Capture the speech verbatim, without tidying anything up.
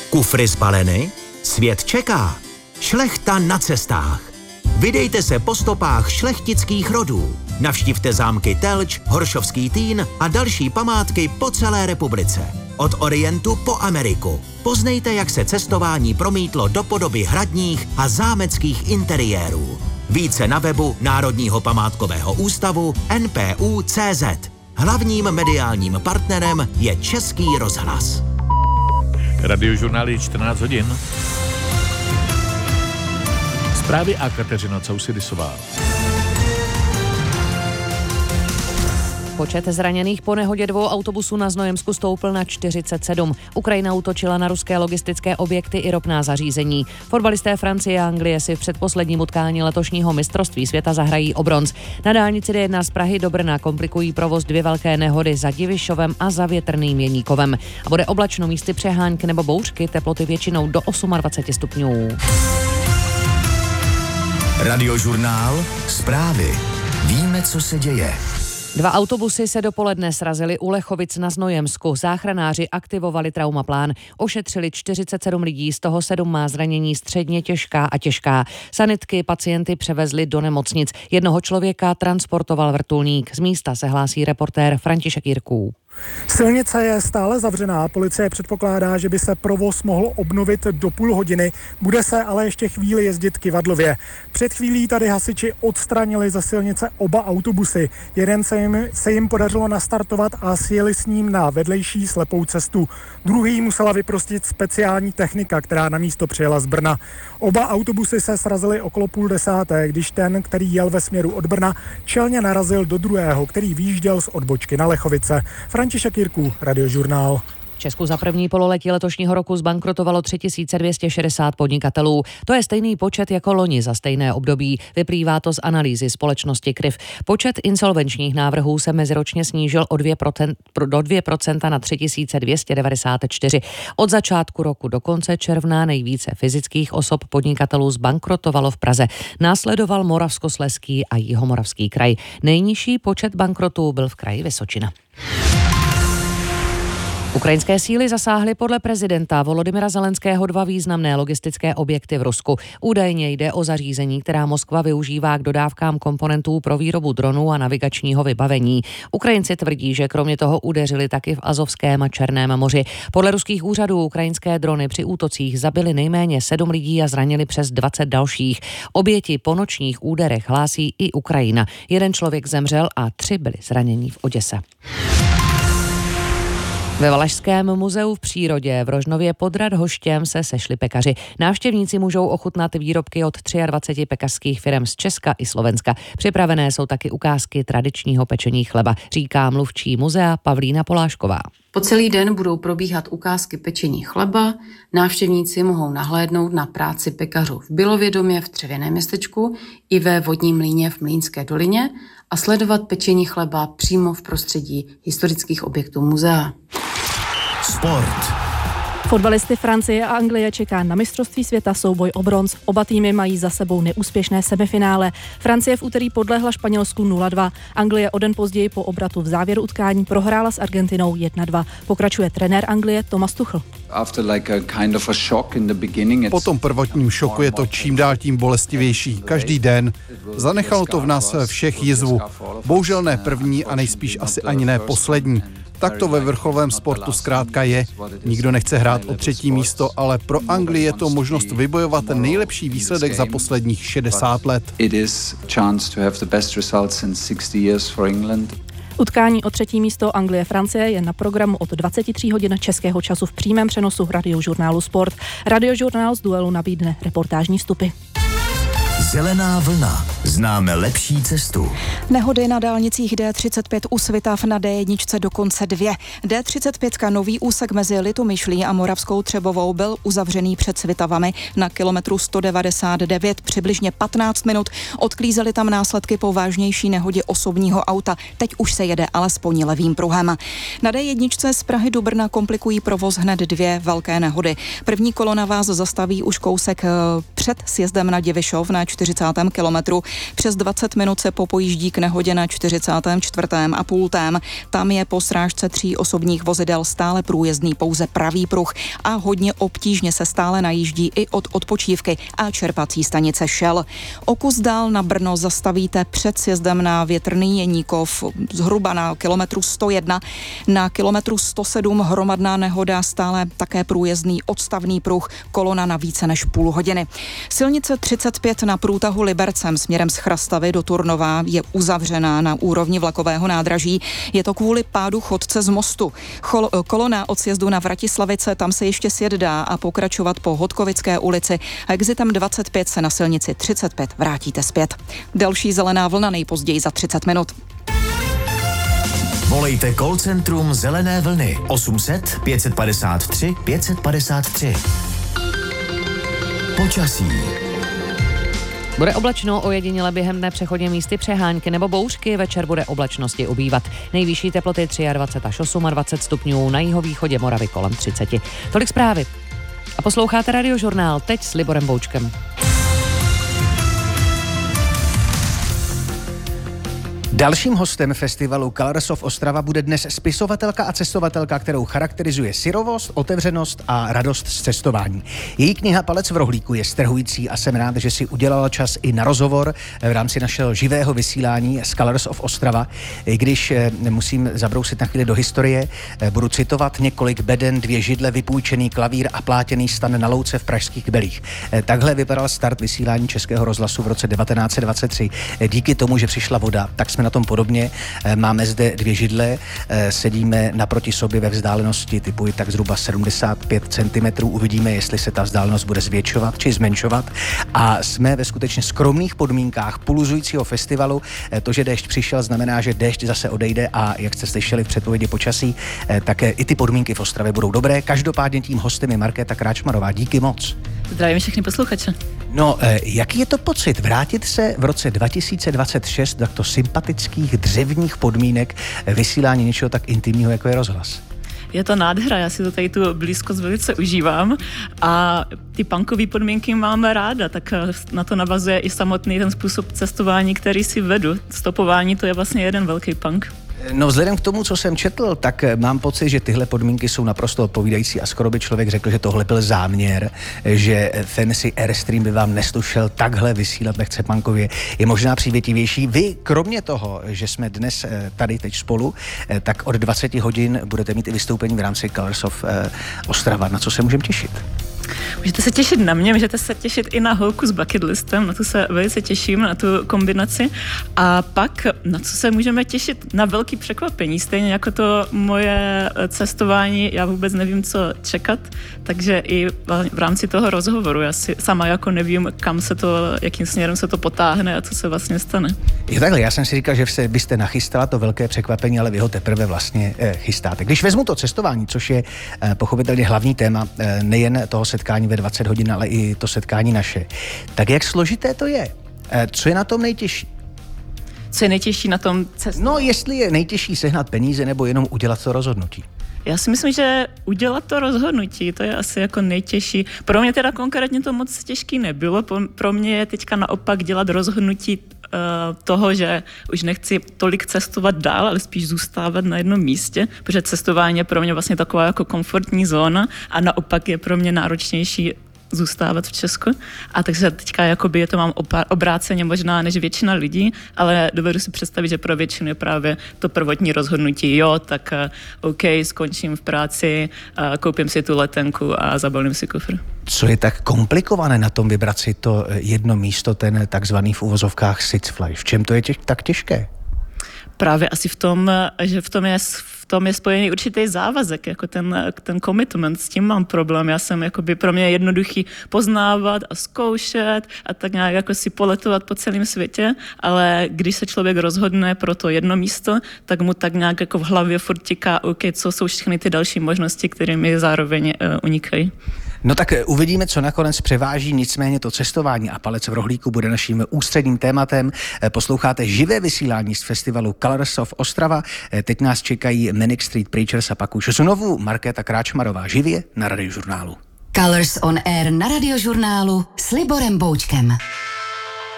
Kufry zbaleny? Svět čeká. Šlechta na cestách. Vydejte se po stopách šlechtických rodů. Navštivte zámky Telč, Horšovský Týn a další památky po celé republice. Od Orientu po Ameriku. Poznejte, jak se cestování promítlo do podoby hradních a zámeckých interiérů. Více na webu Národního památkového ústavu N P U tečka cé zet. Hlavním mediálním partnerem je Český rozhlas. Radiožurnál je čtrnáct hodin. Zprávy a Kateřina Causidisová. Počet zraněných po nehodě dvou autobusů na Znojemsku stoupl na čtyřicet sedm. Ukrajina útočila na ruské logistické objekty i ropná zařízení. Fotbalisté Francie a Anglie si v předposledním utkání letošního mistrovství světa zahrají o bronz. Na dálnici D jedna z Prahy do Brna komplikují provoz dvě velké nehody za Divišovem a za Větrným Jeníkovem. A bude oblačno, místy přehánky nebo bouřky, teploty většinou do dvacet osm stupňů. Radiožurnál, zprávy. Víme, co se děje. Dva autobusy se dopoledne srazily u Lechovic na Znojemsku. Záchranáři aktivovali traumaplán. Ošetřili čtyřicet sedm lidí, z toho sedm má zranění středně těžká a těžká. Sanitky pacienty převezli do nemocnic. Jednoho člověka transportoval vrtulník. Z místa se hlásí reportér František Jirků. Silnice je stále zavřená, policie předpokládá, že by se provoz mohl obnovit do půl hodiny, bude se ale ještě chvíli jezdit kyvadlově. Před chvílí tady hasiči odstranili ze silnice oba autobusy. Jeden se jim, se jim podařilo nastartovat a sjeli s ním na vedlejší slepou cestu. Druhý musela vyprostit speciální technika, která na místo přijela z Brna. Oba autobusy se srazily okolo půl desáté, když ten, který jel ve směru od Brna, čelně narazil do druhého, který výjížděl z odbočky na Lechovice. František Jirků, Radiožurnál. V Česku za první pololetí letošního roku zbankrotovalo tři tisíce dvě stě šedesát podnikatelů. To je stejný počet jako loni za stejné období. Vyplývá to z analýzy společnosti Kryv. Počet insolvenčních návrhů se meziročně snížil o dvě procenta, do dvě procenta na tři tisíce dvě stě devadesát čtyři. Od začátku roku do konce června nejvíce fyzických osob podnikatelů zbankrotovalo v Praze. Následoval Moravskoslezský a Jihomoravský kraj. Nejnižší počet bankrotů byl v kraji Vysočina. Ukrajinské síly zasáhly podle prezidenta Volodymyra Zelenského dva významné logistické objekty v Rusku. Údajně jde o zařízení, která Moskva využívá k dodávkám komponentů pro výrobu dronů a navigačního vybavení. Ukrajinci tvrdí, že kromě toho udeřili taky v Azovském a Černém moři. Podle ruských úřadů ukrajinské drony při útocích zabily nejméně sedm lidí a zranili přes dvacet dalších. Oběti po nočních úderech hlásí i Ukrajina. Jeden člověk zemřel a tři byli zraněni v Oděse. Ve Valašském muzeu v přírodě v Rožnově pod Radhoštěm se sešli pekaři. Návštěvníci můžou ochutnat výrobky od dvaceti třech pekařských firem z Česka i Slovenska. Připravené jsou taky ukázky tradičního pečení chleba, říká mluvčí muzea Pavlína Polášková. Po celý den budou probíhat ukázky pečení chleba, návštěvníci mohou nahlédnout na práci pekařů v Bilovědomě v Třevěném městečku i ve Vodním mlýně v Mlýnské dolině a sledovat pečení chleba přímo v prostředí historických objektů muzea. Sport. Fotbalisty Francie a Anglie čeká na mistrovství světa souboj o bronz. Oba týmy mají za sebou neúspěšné semifinále. Francie v úterý podlehla Španělsku nula dva. Anglie o den později po obratu v závěru utkání prohrála s Argentinou jedna dva. Pokračuje trenér Anglie Thomas Tuchel. Po tom prvotním šoku je to čím dál tím bolestivější. Každý den. Zanechalo to v nás všech jizvu. Bohužel ne první a nejspíš asi ani ne poslední. Tak to ve vrcholovém sportu zkrátka je. Nikdo nechce hrát o třetí místo, ale pro Anglii je to možnost vybojovat nejlepší výsledek za posledních šedesát let. Utkání o třetí místo Anglie-Francie je na programu od dvacet tři hodin českého času v přímém přenosu Radiožurnálu Sport. Radiožurnál z duelu nabídne reportážní vstupy. Zelená vlna. Známe lepší cestu. Nehody na dálnicích D třicet pět u Svitav na D jedna dokonce dvě. D třicet pět nový úsek mezi Litomyšlí a Moravskou Třebovou byl uzavřený před Svitavami na kilometru sto devadesát devět přibližně patnáct minut. Odklízely tam následky po vážnější nehodě osobního auta. Teď už se jede alespoň levým pruhem. Na D jedna z Prahy do Brna komplikují provoz hned dvě velké nehody. První kolona vás zastaví už kousek před sjezdem na Divišov na čtyřicátém kilometru. Přes dvacet minut se popojíždí k nehodě na čtyřicátém čtvrtém a pultém. Tam je po srážce tří osobních vozidel stále průjezdný pouze pravý pruh a hodně obtížně se stále najíždí i od odpočívky a čerpací stanice Shell. O kus dál na Brno zastavíte před sjezdem na Větrný Jeníkov, zhruba na kilometru sto jedna. Na kilometru sto sedm hromadná nehoda, stále také průjezdný odstavný pruh, kolona na více než půl hodiny. Silnice třicet pět na průtahu Libercem směrem z Chrastavy do Turnova je uzavřená na úrovni vlakového nádraží. Je to kvůli pádu chodce z mostu. Chol, kolona od sjezdu na Vratislavice, tam se ještě sjet dá a pokračovat po Hodkovické ulici. A exitem dvacet pět se na silnici třicet pět vrátíte zpět. Další zelená vlna nejpozději za třicet minut. Volejte call centrum Zelené vlny osm set pět set padesát tři pět set padesát tři. Počasí. Bude oblačno, ojediněle během dne přechodně místy přehánky nebo bouřky, večer bude oblačnosti ubývat. Nejvyšší teploty dvacet tři až dvacet osm stupňů, na jihovýchodě Moravy kolem třicet. Tolik zprávy. A posloucháte Radiožurnál teď s Liborem Boučkem. Dalším hostem festivalu Colors of Ostrava bude dnes spisovatelka a cestovatelka, kterou charakterizuje syrovost, otevřenost a radost z cestování. Její kniha Palec v rohlíku je strhující a jsem rád, že si udělala čas i na rozhovor v rámci našeho živého vysílání z Colors of Ostrava. I když musím zabrousit na chvíli do historie, budu citovat několik beden, dvě židle, vypůjčený klavír a plátěný stan na louce v pražských Belích. Takhle vypadal start vysílání Českého rozhlasu v roce devatenáct set dvacet tři. Díky tomu, že přišla voda, tak jsme na tom podobně. Máme zde dvě židle, sedíme naproti sobě ve vzdálenosti typu tak zhruba sedmdesát pět centimetrů. Uvidíme, jestli se ta vzdálenost bude zvětšovat či zmenšovat. A jsme ve skutečně skromných podmínkách pulzujícího festivalu. To, že déšť přišel, znamená, že déšť zase odejde a jak jste slyšeli v předpovědi počasí, tak i ty podmínky v Ostravě budou dobré. Každopádně tím hostem je Markéta Kráčmarová. Díky moc. Zdravím všechny posluchače. No, jaký je to pocit vrátit se v roce dva tisíce dvacet šest do takto sympatických dřevních podmínek vysílání něčeho tak intimního, jako je rozhlas? Je to nádhera, já si to tady tu blízkost velice užívám a ty punkové podmínky máme ráda, tak na to navazuje i samotný ten způsob cestování, který si vedu. Stopování to je vlastně jeden velký punk. No vzhledem k tomu, co jsem četl, tak mám pocit, že tyhle podmínky jsou naprosto odpovídající a skoro by člověk řekl, že tohle byl záměr, že Fancy Airstream by vám neslušel takhle vysílat lehce punkově. Je možná přívětivější. Vy, kromě toho, že jsme dnes tady teď spolu, tak od dvacet hodin budete mít i vystoupení v rámci Colors of Ostrava. Na co se můžeme těšit? Můžete se těšit na mě, můžete se těšit i na holku s bucket listem, na to se velice těším, na tu kombinaci. A pak, na co se můžeme těšit? Na velký překvapení, stejně jako to moje cestování, já vůbec nevím, co čekat, takže i v rámci toho rozhovoru, já si sama jako nevím, kam se to, jakým směrem se to potáhne a co se vlastně stane. Je takhle, já jsem si říkal, že se byste nachystala to velké překvapení, ale vy ho teprve vlastně eh, chystáte. Když vezmu to cestování, což je eh, pochopitelně hlavní téma eh, nejen toho setkání ve dvacet hodin, ale i to setkání naše, tak jak složité to je? Eh, co je na tom nejtěžší? Co je nejtěžší na tom cestování? No, jestli je nejtěžší sehnat peníze nebo jenom udělat to rozhodnutí. Já si myslím, že udělat to rozhodnutí, to je asi jako nejtěžší. Pro mě teda konkrétně to moc těžký nebylo. Pro mě je teďka naopak dělat rozhodnutí uh, toho, že už nechci tolik cestovat dál, ale spíš zůstávat na jednom místě, protože cestování je pro mě vlastně taková jako komfortní zóna a naopak je pro mě náročnější zůstávat v Česku. A takže teďka jakoby je to mám obráceně možná než většina lidí, ale dovedu si představit, že pro většinu je právě to prvotní rozhodnutí. Jo, tak uh, OK, skončím v práci, uh, koupím si tu letenku a zabalím si kufr. Co je tak komplikované na tom vybrat si to jedno místo, ten takzvaný v uvozovkách sitzfleisch? V čem to je těž, tak těžké? Právě asi v tom, že v tom je v tom je spojený určitý závazek, jako ten, ten commitment, s tím mám problém. Já jsem, jakoby, pro mě je jednoduchý poznávat a zkoušet a tak nějak jako si poletovat po celém světě, ale když se člověk rozhodne pro to jedno místo, tak mu tak nějak jako v hlavě furt tiká, OK, co jsou všechny ty další možnosti, kterými zároveň uh, unikají. No tak uvidíme, co nakonec převáží, nicméně to cestování a palec v rohlíku bude naším ústředním tématem. Posloucháte živé vysílání z festivalu Colors of Ostrava. Teď nás čekají Manic Street Preachers a pak už znovu Markéta Kráčmarová živě na Radiožurnálu. Colors on Air na Radiožurnálu s Liborem Boučkem.